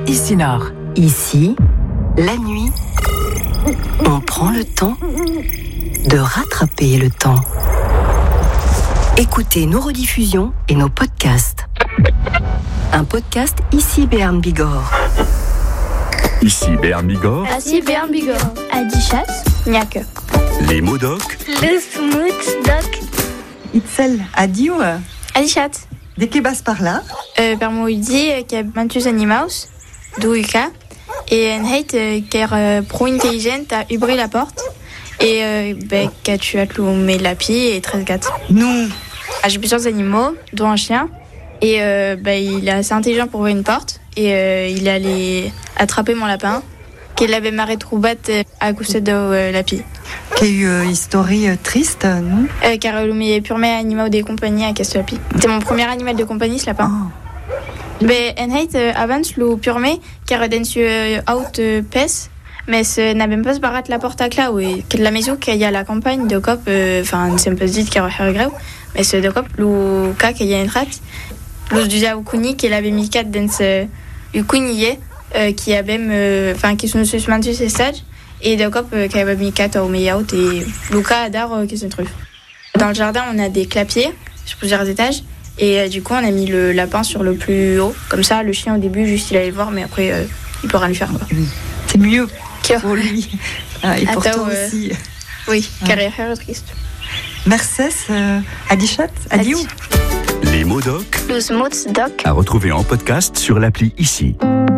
Ici Nord. Ici, la nuit, on prend le temps de rattraper le temps. Écoutez nos rediffusions et nos podcasts. Un podcast Ici Béarn Bigorre. Ici Béarn Bigorre. Ici Béarn Bigorre. Adichat, Niak. Les mots doc. Le smooth doc. Itzel, adieu. Adichat. De que bas par là? Per moidi, qui a mantus animaus, douika, et en heit, car pro intelligent a ubri la porte, et qu'a tu as met la pie et 13 gâtes. Non. J'ai plusieurs animaux, dont un chien, et il est assez intelligent pour ouvrir une porte, et il est allé attraper mon lapin, qu'il avait marré troubat à coucher de la pie. Qu'il y a eu une histoire triste, non? Car le meilleur purement animal de compagnie à Castoapi. C'était mon premier animal de compagnie, ce lapin. Oh. Mais en heit, avant, le purement, car densu out pes, mais ce n'a même pas se barrate la porte à clau, et que de la maison qu'il y a la campagne de cop, c'est un peu dit qu'il y a greu, mais ce de cop, le cas qu'il y a une rate, le du zaoukuni qui l'avait mis 4 dans ce ukuniye, qui a même, qui sont suspendu ces stages, et de cop qui avait mis 4 au meilleur et Luca adore qui se trouve. Dans le jardin, on a des clapiers sur plusieurs étages, et du coup, on a mis le lapin sur le plus haut. Comme ça, le chien, au début, juste il allait le voir, mais après, il pourra le faire. Quoi. C'est mieux pour lui. Et pour toi aussi. Oui, car il est triste. Merci, Adichat, adieu. Les mots doc. Le smooth doc. À retrouver en podcast sur l'appli Ici.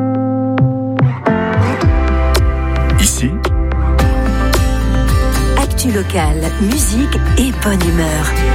Ici. Actu locale, musique et bonne humeur.